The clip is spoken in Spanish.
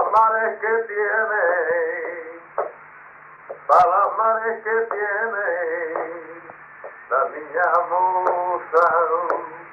mares que tiene, para las mares que tiene, la niña musa.